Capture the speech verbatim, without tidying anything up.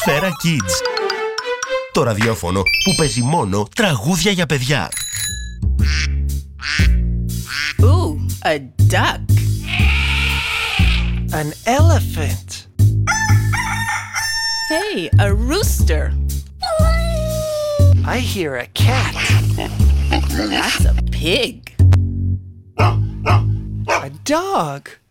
Σφαίρα Kids. Το ραδιόφωνο που παίζει μόνο τραγούδια για παιδιά. Ooh, a duck. An elephant. Hey, a rooster. I hear a cat. That's a pig. A dog.